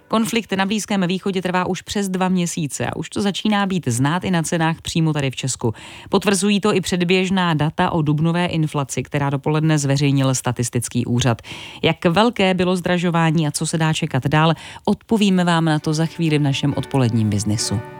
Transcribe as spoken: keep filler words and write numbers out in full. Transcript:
Konflikt na Blízkém východě trvá už přes dva měsíce a už to začíná být znát i na cenách přímo tady v Česku. Potvrzují to i předběžná data o dubnové inflaci, která dopoledne zveřejnil statistický úřad. Jak velké bylo zdražování a co se dá čekat dál, odpovíme vám na to za chvíli v našem odpoledním biznesu.